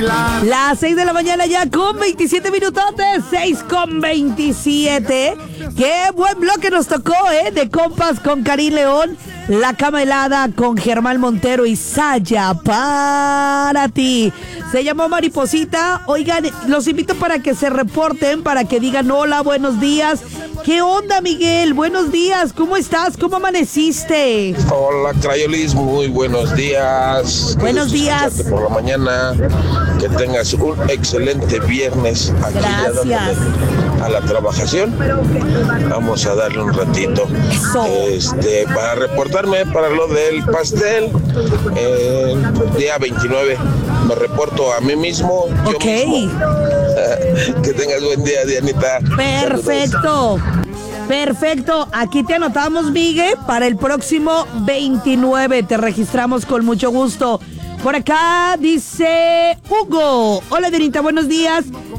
Las 6 de la mañana ya con 27 minutotes, 6 con 27. Qué buen bloque nos tocó, de compas con Karim León, La Cama Helada con Germán Montero y Saya para ti. Se llamó Mariposita. Oigan, los invito para que se reporten, para que digan hola, buenos días. ¿Qué onda, Miguel? Buenos días, ¿cómo estás? ¿Cómo amaneciste? Hola, Crayolis, muy buenos días. Buenos días. Por la mañana, que tengas un excelente viernes. Aquí Gracias. a la trabajación. Vamos a darle un ratito. Eso. Para reportarme para lo del pastel, día 29. Me reporto a mí mismo. yo Ok. mismo. Que tengas buen día, Dianita. Perfecto. Perfecto, aquí te anotamos, Miguel, para el próximo 29. Te registramos con mucho gusto. Por acá dice Hugo. Hola, Dianita, buenos días.